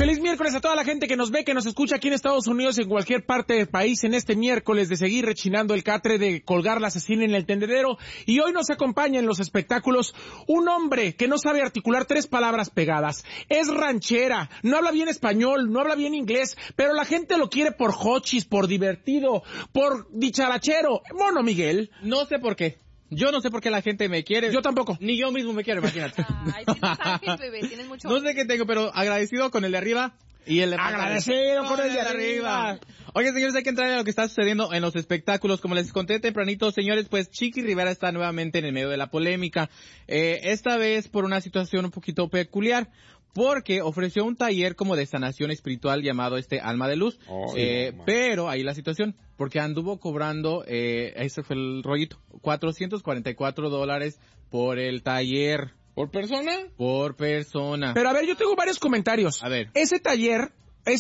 Feliz miércoles a toda la gente que nos ve, que nos escucha aquí en Estados Unidos, en cualquier parte del país, en este miércoles de seguir rechinando el catre, de colgar la asesina en el tendedero. Y hoy nos acompaña en los espectáculos un hombre que no sabe articular 3 palabras pegadas. Es ranchera, no habla bien español, no habla bien inglés, pero la gente lo quiere por hochis, por divertido, por dicharachero. Mono Miguel. No sé por qué. Yo no sé por qué la gente me quiere. Yo tampoco. Ni yo mismo me quiero, imagínate. Ay, tienes ángel, bebé, tienes mucho No sé qué tengo, pero agradecido con el de arriba y el de agradecido con el de arriba. Oye, señores, hay que entrar en lo que está sucediendo en los espectáculos. Como les conté tempranito, señores, pues Chiqui Rivera está nuevamente en el medio de la polémica. Esta vez por una situación un poquito peculiar, porque ofreció un taller como de sanación espiritual llamado Alma de Luz. Pero ahí la situación, porque anduvo cobrando, ese fue el rollito, $444 por el taller. ¿Por persona? Por persona. Pero a ver, yo tengo varios comentarios. A ver. Ese taller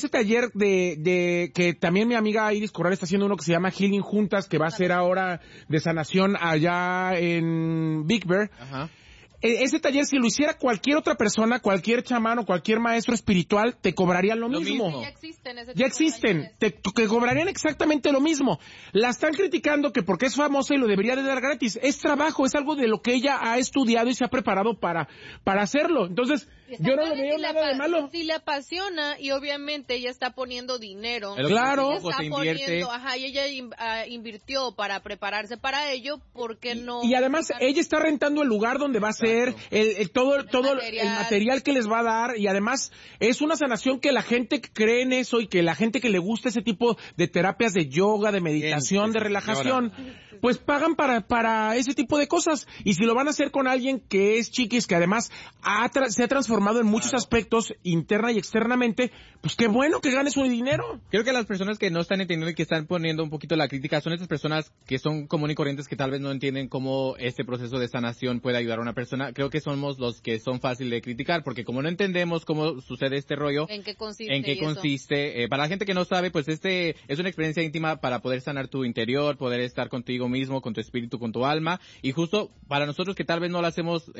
de que también mi amiga Iris Corral está haciendo uno que se llama Healing Juntas, que va a ser ahora de sanación allá en Big Bear. Ajá. Ese taller, si lo hiciera cualquier otra persona, cualquier chamán o cualquier maestro espiritual, te cobrarían lo mismo. Ya existen ese tipo Ya de existen, talleres. te cobrarían exactamente lo mismo. La están criticando que porque es famosa y lo debería de dar gratis. Es trabajo, es algo de lo que ella ha estudiado y se ha preparado para hacerlo. Entonces, yo no le veo nada de malo. Si le apasiona y obviamente ella está poniendo dinero. Claro. Ella está poniendo, y ella invirtió para prepararse para ello, ¿por qué no? Y además, ella está rentando el lugar donde va a ser, todo el material que les va a dar, y además es una sanación que la gente que cree en eso y que la gente que le gusta ese tipo de terapias de yoga, de meditación, de relajación, pues pagan para ese tipo de cosas. Y si lo van a hacer con alguien que es chiquis, que además se ha transformado en muchos aspectos, interna y externamente, pues qué bueno que gane su dinero. Creo que las personas que no están entendiendo y que están poniendo un poquito la crítica son estas personas que son común y corrientes, que tal vez no entienden cómo este proceso de sanación puede ayudar a una persona. Creo que somos los que son fáciles de criticar, porque como no entendemos cómo sucede este rollo, ¿en qué consiste? Para la gente que no sabe, pues es una experiencia íntima para poder sanar tu interior, poder estar contigo mismo, con tu espíritu, con tu alma, y justo para nosotros que tal vez no lo hacemos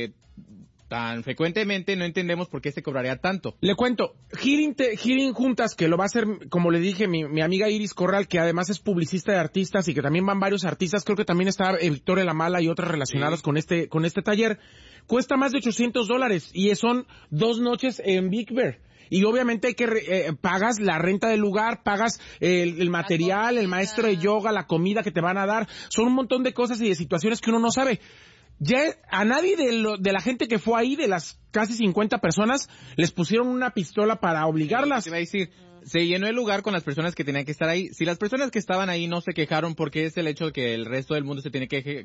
tan frecuentemente, no entendemos por qué se cobraría tanto. Le cuento, Healing Juntas, que lo va a hacer, como le dije, mi amiga Iris Corral, que además es publicista de artistas y que también van varios artistas, creo que también está Victoria La Mala y otras relacionadas con este taller, cuesta más de $800 y son 2 noches en Big Bear. Y obviamente hay que pagas la renta del lugar, pagas el material, el maestro de yoga, la comida que te van a dar, son un montón de cosas y de situaciones que uno no sabe. Ya a nadie de la gente que fue ahí, de las casi 50 personas, les pusieron una pistola para obligarlas. Te iba a decir, se llenó el lugar con las personas que tenían que estar ahí. Si las personas que estaban ahí no se quejaron, porque es el hecho de que el resto del mundo se tiene que